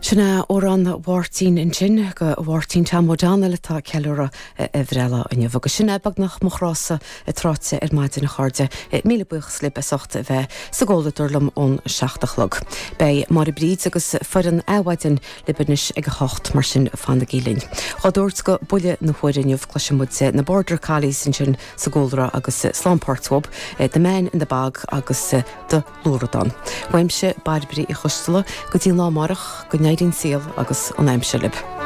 Sinna ó an bhhartín in sin go bhhartín tamódána letá ceúra bhreala in bhgus sinna bag nach mochrása a tráte maidin na cháde míle buchs le besochta bheith sa ggóladúirlam ón 16 Bei mar i bríd agus fud an áhaidin libanis ag hocht mar sin fan na gílinn. Chádúirt go buile na huirinniuh cluisimúte na border cálís in sin sa ggólara agus slámpártwob de main in de bag agus de lúradán. Weimse barbrí i chustala go dtí lámarach go neidín síl agus an aimse lib.